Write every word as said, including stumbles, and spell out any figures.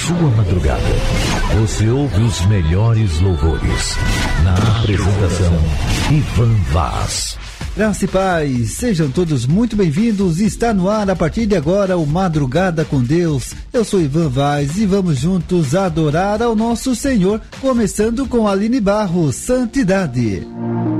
sua madrugada. Você ouve os melhores louvores. Na apresentação, Ivan Vaz. Graça e paz, sejam todos muito bem-vindos. Está no ar a partir de agora o Madrugada com Deus. Eu sou Ivan Vaz e vamos juntos adorar ao nosso Senhor, começando com Aline Barros, Santidade.